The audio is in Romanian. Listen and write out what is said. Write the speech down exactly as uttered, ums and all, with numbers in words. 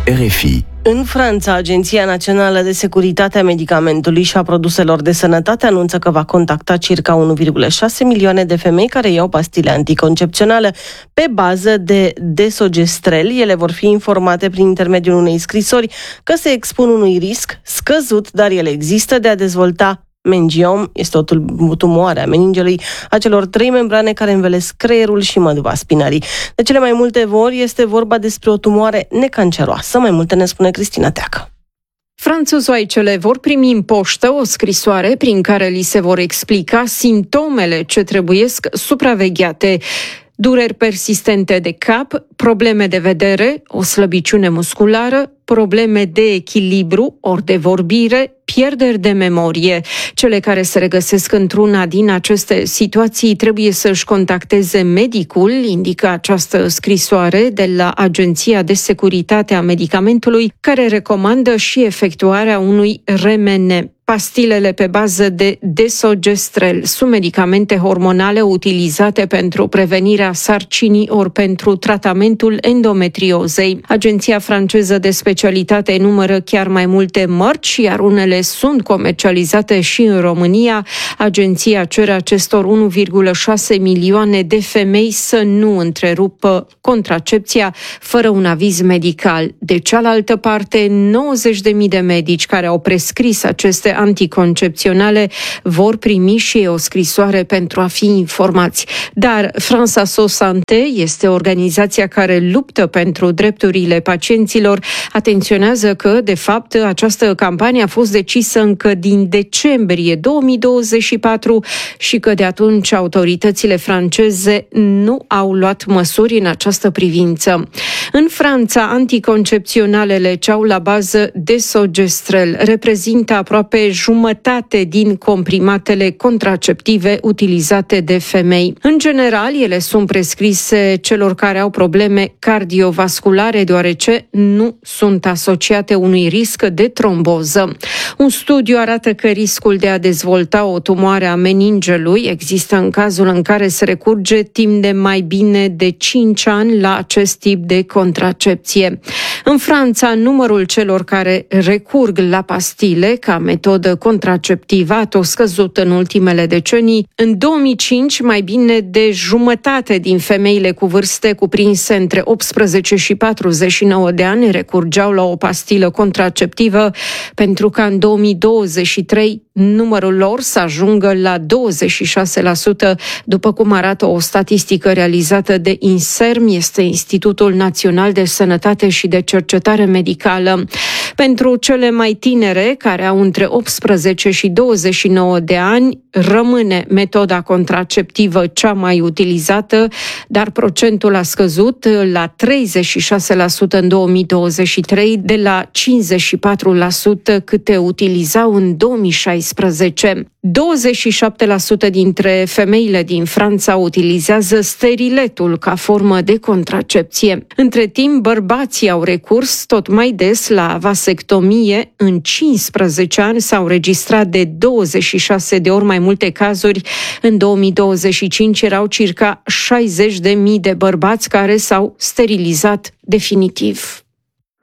R F I. În Franța, Agenția Națională de Securitate a Medicamentului și a Produselor de Sănătate anunță că va contacta circa unu virgulă șase milioane de femei care iau pastile anticoncepționale pe bază de desogestrel. Ele vor fi informate prin intermediul unei scrisori că se expun unui risc scăzut, dar el există, de a dezvolta mengiom, este o tumoare a meningelui, a celor trei membrane care învelesc creierul și măduva spinării. De cele mai multe ori este vorba despre o tumoare necanceroasă. Mai multe ne spune Cristina Teacă. Franțuzoaicele vor primi în poștă o scrisoare prin care li se vor explica simptomele ce trebuiesc supravegheate: dureri persistente de cap, probleme de vedere, o slăbiciune musculară, probleme de echilibru ori de vorbire, pierderi de memorie. Cele care se regăsesc într-una din aceste situații trebuie să-și contacteze medicul, indică această scrisoare de la Agenția de Securitate a Medicamentului, care recomandă și efectuarea unui R M N. Pastilele pe bază de desogestrel sunt medicamente hormonale utilizate pentru prevenirea sarcinii ori pentru tratamentul endometriozei. Agenția franceză de specialitate enumără chiar mai multe mărci, iar unele sunt comercializate și în România. Agenția cere acestor unu virgulă șase milioane de femei să nu întrerupă contracepția fără un aviz medical. De cealaltă parte, nouăzeci de mii de medici care au prescris aceste anticoncepționale vor primi și o scrisoare pentru a fi informați. Dar France Asso Santé este organizația care luptă pentru drepturile pacienților. Atenționează că, de fapt, această campanie a fost decisă încă din decembrie două mii douăzeci și patru și că de atunci autoritățile franceze nu au luat măsuri în această privință. În Franța, anticoncepționalele ce au la bază desogestrel reprezintă aproape jumătate din comprimatele contraceptive utilizate de femei. În general, ele sunt prescrise celor care au probleme cardiovasculare, deoarece nu sunt asociate unui risc de tromboză. Un studiu arată că riscul de a dezvolta o tumoare a meningelui există în cazul în care se recurge timp de mai bine de cinci ani la acest tip de contracepție. În Franța, numărul celor care recurg la pastile ca metodă contraceptivă a tot scăzut în ultimele decenii. În două mii cinci, mai bine de jumătate din femeile cu vârste cuprinse între optsprezece și patruzeci și nouă de ani recurgeau la o pastilă contraceptivă, pentru că în două mii douăzeci și trei numărul lor să ajungă la douăzeci și șase la sută, după cum arată o statistică realizată de INSERM, este Institutul Național de Sănătate și de Cercetare Medicală. Pentru cele mai tinere, care au între optsprezece și douăzeci și nouă de ani, rămâne metoda contraceptivă cea mai utilizată, dar procentul a scăzut la treizeci și șase la sută în două mii douăzeci și trei, de la cincizeci și patru la sută câte utilizau în două mii șaisprezece. douăzeci și șapte la sută dintre femeile din Franța utilizează steriletul ca formă de contracepție. Între timp, bărbații au recurs tot mai des la vasectomie. În cincisprezece ani s-au registrat de douăzeci și șase de ori mai multe cazuri. În două mii douăzeci și cinci erau circa șaizeci de mii de bărbați care s-au sterilizat definitiv.